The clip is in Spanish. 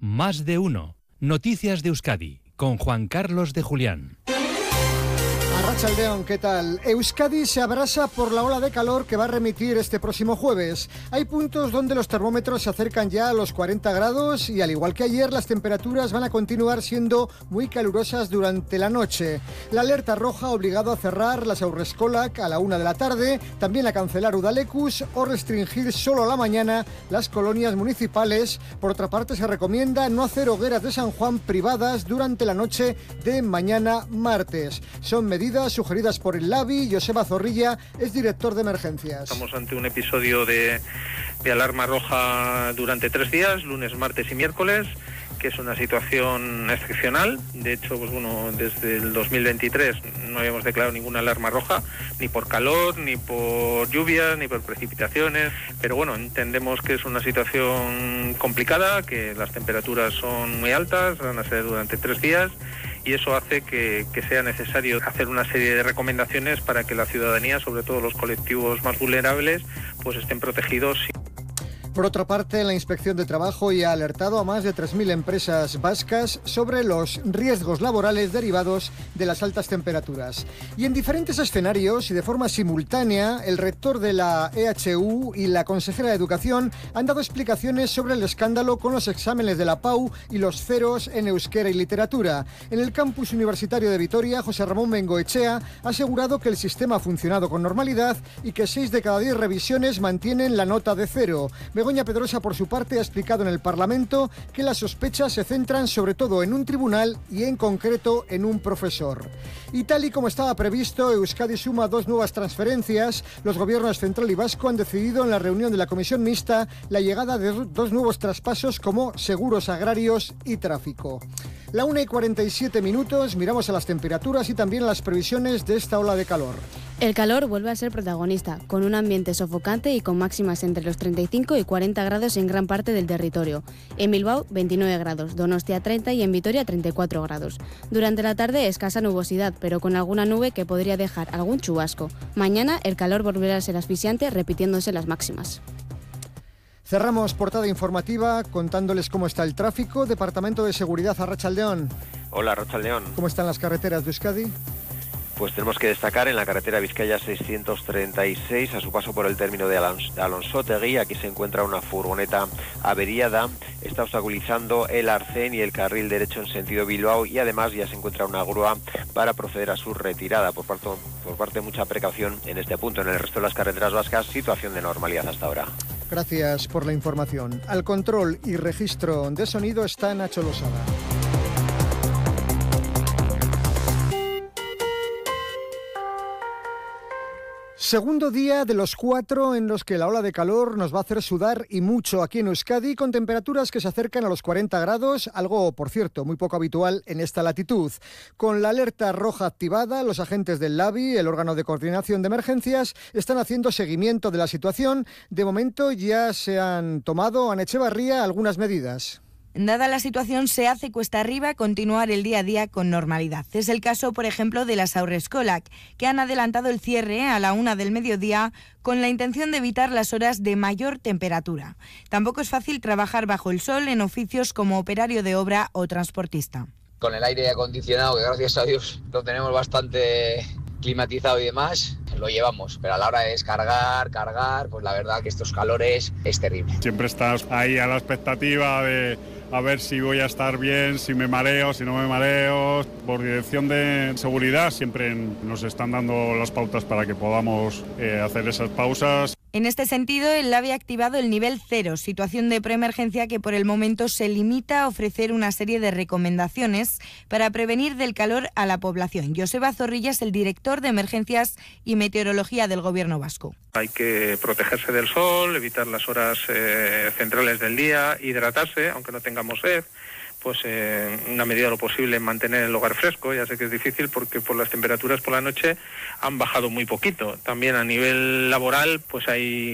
Más de uno. Noticias de Euskadi, con Juan Carlos de Julián. Arratsaldeon, ¿qué tal? Euskadi se abrasa por la ola de calor que va a remitir este próximo jueves. Hay puntos donde los termómetros se acercan ya a los 40 grados y, al igual que ayer, las temperaturas van a continuar siendo muy calurosas durante la noche. La alerta roja ha obligado a cerrar las Haurreskolak a la 1 de la tarde, también a cancelar Udalekus o restringir solo a la mañana las colonias municipales. Por otra parte, se recomienda no hacer hogueras de San Juan privadas durante la noche de mañana martes. Son medidas sugeridas por el LABI. Joseba Zorrilla es director de emergencias. Estamos ante un episodio de alarma roja durante 3 días, lunes, martes y miércoles, que es una situación excepcional. De hecho, desde el 2023 no habíamos declarado ninguna alarma roja, ni por calor, ni por lluvias, ni por precipitaciones. Pero entendemos que es una situación complicada, que las temperaturas son muy altas, van a ser durante 3 días, y eso hace que sea necesario hacer una serie de recomendaciones para que la ciudadanía, sobre todo los colectivos más vulnerables, pues estén protegidos. Por otra parte, la Inspección de Trabajo ya ha alertado a más de 3.000 empresas vascas sobre los riesgos laborales derivados de las altas temperaturas. Y en diferentes escenarios y de forma simultánea, el rector de la EHU y la consejera de Educación han dado explicaciones sobre el escándalo con los exámenes de la PAU y los ceros en euskera y literatura. En el campus universitario de Vitoria, José Ramón Bengoechea ha asegurado que el sistema ha funcionado con normalidad y que 6 de cada 10 revisiones mantienen la nota de 0. Begoña Pedrosa, por su parte, ha explicado en el Parlamento que las sospechas se centran sobre todo en un tribunal y en concreto en un profesor. Y tal y como estaba previsto, Euskadi suma 2 nuevas transferencias. Los gobiernos central y vasco han decidido en la reunión de la Comisión Mixta la llegada de 2 nuevos traspasos como seguros agrarios y tráfico. La 1:47 minutos, miramos a las temperaturas y también a las previsiones de esta ola de calor. El calor vuelve a ser protagonista, con un ambiente sofocante y con máximas entre los 35 y 40 grados en gran parte del territorio. En Bilbao, 29 grados, Donostia 30 y en Vitoria 34 grados. Durante la tarde, escasa nubosidad, pero con alguna nube que podría dejar algún chubasco. Mañana, el calor volverá a ser asfixiante, repitiéndose las máximas. Cerramos portada informativa contándoles cómo está el tráfico. Departamento de Seguridad, Arratsaldeon. Hola, Arratsaldeon. ¿Cómo están las carreteras de Euskadi? Pues tenemos que destacar en la carretera Vizcaya 636, a su paso por el término de Alonsotegui, aquí se encuentra una furgoneta averiada, está obstaculizando el arcén y el carril derecho en sentido Bilbao, y además ya se encuentra una grúa para proceder a su retirada. Por parte mucha precaución en este punto. En el resto de las carreteras vascas, situación de normalidad hasta ahora. Gracias por la información. Al control y registro de sonido está Nacho Losada. Segundo día de los 4 en los que la ola de calor nos va a hacer sudar y mucho aquí en Euskadi, con temperaturas que se acercan a los 40 grados, algo, por cierto, muy poco habitual en esta latitud. Con la alerta roja activada, los agentes del LABI, el órgano de coordinación de emergencias, están haciendo seguimiento de la situación. De momento ya se han tomado en Echevarría algunas medidas. Dada la situación, se hace cuesta arriba continuar el día a día con normalidad. Es el caso, por ejemplo, de las Haurreskolak, que han adelantado el cierre a la 1 del mediodía con la intención de evitar las horas de mayor temperatura. Tampoco es fácil trabajar bajo el sol en oficios como operario de obra o transportista. Con el aire acondicionado, que gracias a Dios lo tenemos bastante climatizado y demás, lo llevamos, pero a la hora de descargar, pues la verdad que estos calores es terrible. Siempre estás ahí a la expectativa de a ver si voy a estar bien, si me mareo, si no me mareo. Por dirección de seguridad siempre nos están dando las pautas para que podamos hacer esas pausas. En este sentido, el LABI ha activado el nivel 0, situación de preemergencia que por el momento se limita a ofrecer una serie de recomendaciones para prevenir del calor a la población. Joseba Zorrilla es el director de Emergencias y Meteorología del Gobierno vasco. Hay que protegerse del sol, evitar las horas centrales del día, hidratarse, aunque no tengamos sed, pues en una medida de lo posible mantener el hogar fresco. Ya sé que es difícil porque por las temperaturas por la noche han bajado muy poquito. También a nivel laboral pues hay